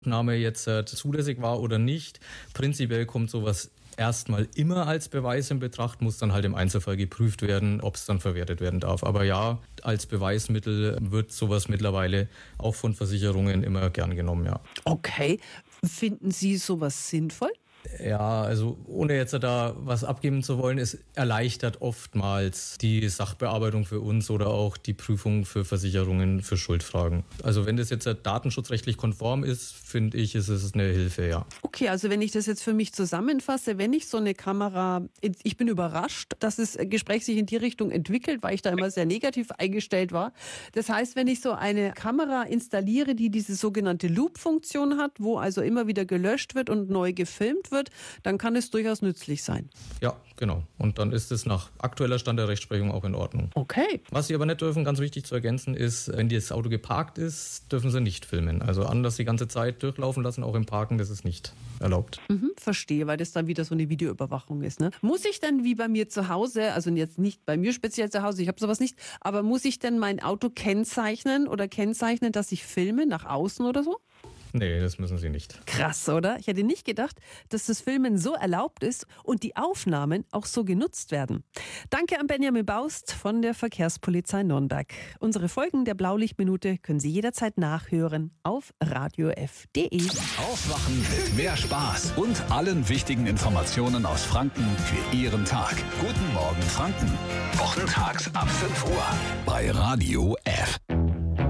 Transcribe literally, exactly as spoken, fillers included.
Name jetzt äh, zulässig war oder nicht. Prinzipiell kommt sowas erstmal immer als Beweis in Betracht, muss dann halt im Einzelfall geprüft werden, ob es dann verwertet werden darf. Aber ja, als Beweismittel wird sowas mittlerweile auch von Versicherungen immer gern genommen, ja. Okay. Finden Sie sowas sinnvoll? Ja, also ohne jetzt da was abgeben zu wollen, es erleichtert oftmals die Sachbearbeitung für uns oder auch die Prüfung für Versicherungen für Schuldfragen. Also wenn das jetzt datenschutzrechtlich konform ist, finde ich, ist es eine Hilfe, ja. Okay, also wenn ich das jetzt für mich zusammenfasse, wenn ich so eine Kamera, ich bin überrascht, dass das Gespräch sich in die Richtung entwickelt, weil ich da immer sehr negativ eingestellt war. Das heißt, wenn ich so eine Kamera installiere, die diese sogenannte Loop-Funktion hat, wo also immer wieder gelöscht wird und neu gefilmt wird, dann kann es durchaus nützlich sein. Ja, genau. Und dann ist es nach aktueller Stand der Rechtsprechung auch in Ordnung. Okay. Was Sie aber nicht dürfen, ganz wichtig zu ergänzen, ist, wenn das Auto geparkt ist, dürfen Sie nicht filmen. Also anders die ganze Zeit durchlaufen lassen, auch im Parken, das ist nicht erlaubt. Mhm, verstehe, weil das dann wieder so eine Videoüberwachung ist. Ne? Muss ich denn wie bei mir zu Hause, also jetzt nicht bei mir speziell zu Hause, ich habe sowas nicht, aber muss ich denn mein Auto kennzeichnen oder kennzeichnen, dass ich filme nach außen oder so? Nee, das müssen Sie nicht. Krass, oder? Ich hätte nicht gedacht, dass das Filmen so erlaubt ist und die Aufnahmen auch so genutzt werden. Danke an Benjamin Baust von der Verkehrspolizei Nürnberg. Unsere Folgen der Blaulichtminute können Sie jederzeit nachhören auf radiof punkt de. Aufwachen mit mehr Spaß und allen wichtigen Informationen aus Franken für Ihren Tag. Guten Morgen Franken. Wochentags ab fünf Uhr bei Radio F.